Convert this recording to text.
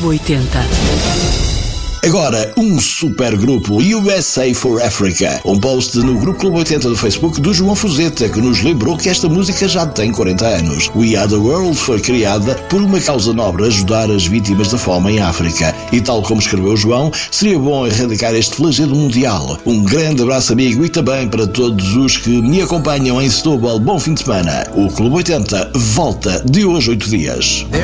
Clube 80. Agora, um supergrupo USA for Africa. Um post no Grupo Clube 80 do Facebook do João Fuzeta, que nos lembrou que esta música já tem 40 anos. We Are The World foi criada por uma causa nobre, ajudar as vítimas da fome em África. E tal como escreveu João, seria bom erradicar este flagelo mundial. Um grande abraço, amigo, e também para todos os que me acompanham em Setúbal. Bom fim de semana. O Clube 80 volta de hoje 8 dias.